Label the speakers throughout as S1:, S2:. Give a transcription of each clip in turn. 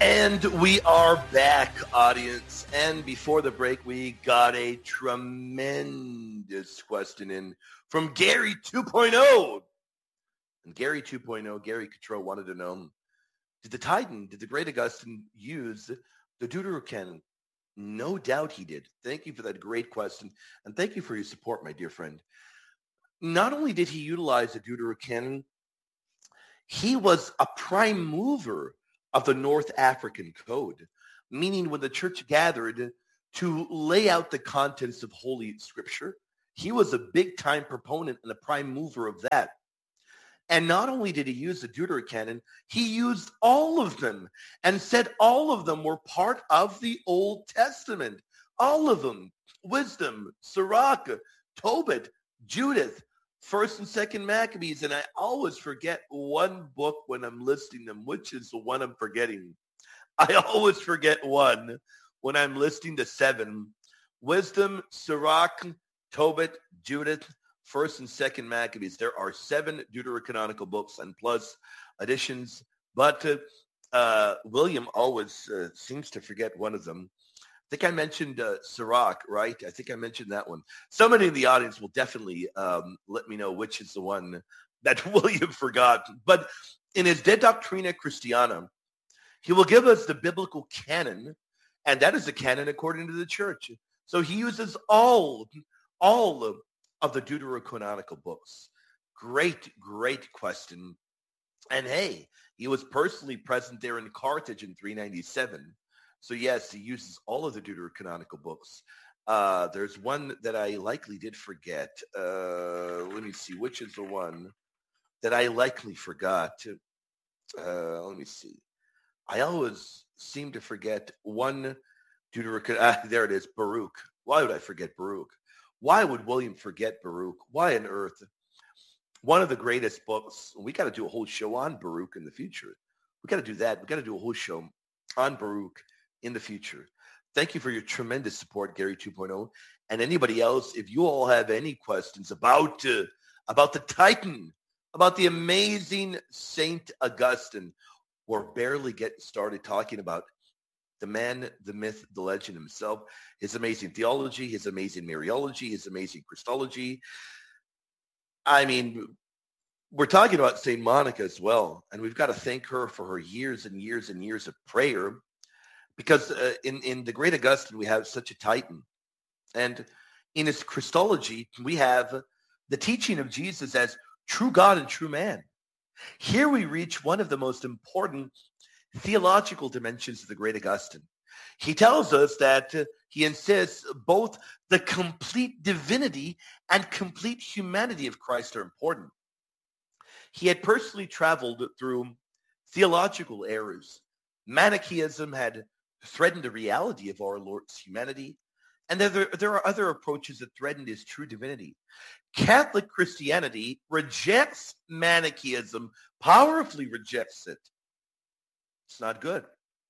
S1: And we are back, audience. And before the break, we got a tremendous question in from Gary 2.0. And Gary 2.0, Gary Cottrell wanted to know, did the great Augustine use the Deuterocanon? No doubt he did. Thank you for that great question. And thank you for your support, my dear friend. Not only did he utilize the Deuterocanon, he was a prime mover of the North African Code, meaning when the church gathered to lay out the contents of Holy Scripture, he was a big-time proponent and a prime mover of that. And not only did he use the Deuterocanon, he used all of them and said all of them were part of the Old Testament. All of them. Wisdom, Sirach, Tobit, Judith, First and Second Maccabees, and I always forget one book when I'm listing them, which is the one I'm forgetting. I always forget one when I'm listing the seven. Wisdom, Sirach, Tobit, Judith, First and Second Maccabees. There are 7 deuterocanonical books and plus additions, but William always seems to forget one of them. I think I mentioned Sirach, right? I think I mentioned that one. Somebody in the audience will definitely let me know which is the one that William forgot. But in his De Doctrina Christiana, he will give us the biblical canon, and that is the canon according to the church. So he uses all of the deuterocanonical books. Great question. And hey, he was personally present there in Carthage in 397. So yes, he uses all of the deuterocanonical books. There's one that I likely did forget. Let me see, which is the one that I likely forgot. Let me see. I always seem to forget one deuterocanonical. There it is, Baruch. Why would I forget Baruch? Why would William forget Baruch? Why on earth? One of the greatest books. We got to do a whole show on Baruch in the future. We got to do that. We got to do a whole show on Baruch in the future. Thank you for your tremendous support, Gary 2.0. And anybody else, if you all have any questions about the Titan, about the amazing Saint Augustine, we're barely getting started talking about the man, the myth, the legend himself, his amazing theology, his amazing Mariology, his amazing Christology. I mean, we're talking about St. Monica as well, and we've got to thank her for her years and years and years of prayer, because in the great Augustine, we have such a Titan. And in his Christology, we have the teaching of Jesus as true God and true man. Here we reach one of the most important theological dimensions of the great Augustine. He tells us that he insists both the complete divinity and complete humanity of Christ are important. He had personally traveled through theological errors. Manichaeism had threatened the reality of our Lord's humanity, and there are other approaches that threaten his true divinity. Catholic Christianity rejects Manichaeism, powerfully rejects it. It's not good.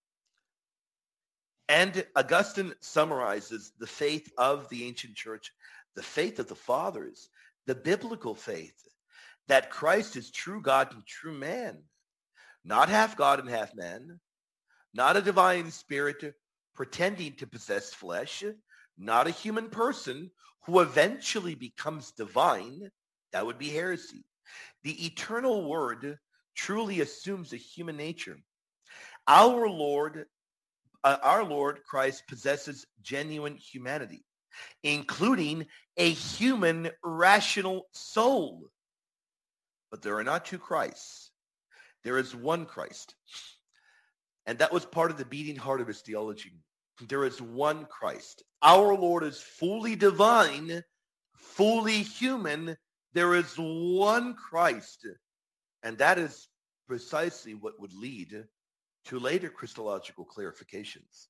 S1: And Augustine summarizes the faith of the ancient church, the faith of the fathers, the biblical faith, that Christ is true God and true man, not half God and half man, not a divine spirit pretending to possess flesh, not a human person who eventually becomes divine. That would be heresy. The eternal word truly assumes a human nature. Our Lord Christ possesses genuine humanity, including a human rational soul. But there are not two Christs. There is one Christ. And that was part of the beating heart of his theology. There is one Christ. Our Lord is fully divine, fully human. There is one Christ. And that is precisely what would lead to later Christological clarifications.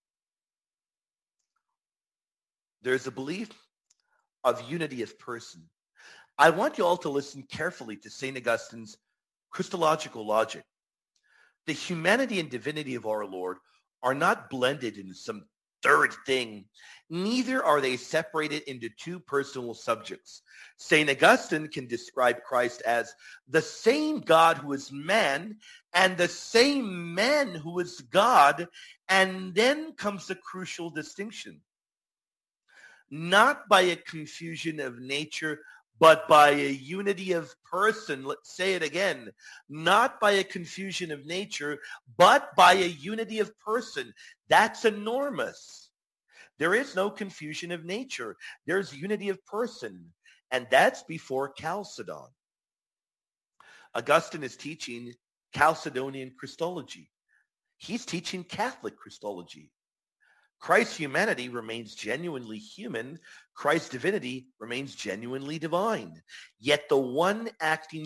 S1: There's a belief of unity of person. I want you all to listen carefully to St. Augustine's Christological logic. The humanity and divinity of our Lord are not blended in some third thing, neither are they separated into two personal subjects. St. Augustine can describe Christ as the same God who is man and the same man who is God. And then comes the crucial distinction. Not by a confusion of nature, but by a unity of person. Let's say it again. Not by a confusion of nature, but by a unity of person. That's enormous. There is no confusion of nature. There's unity of person. And that's before Chalcedon. Augustine is teaching Chalcedonian Christology. He's teaching Catholic Christology. Christ's humanity remains genuinely human. Christ's divinity remains genuinely divine. Yet the one acting